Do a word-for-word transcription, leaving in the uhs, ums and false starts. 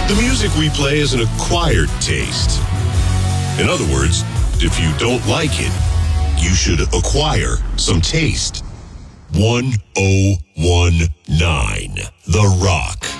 The music we play is an acquired taste. In other words, if you don't like it, you should acquire some taste. one oh one nine The Rock.